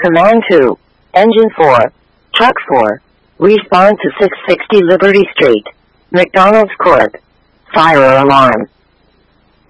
Command 2. Engine 4. Truck 4. Respond to 660 Liberty Street, McDonald's Court. Fire alarm.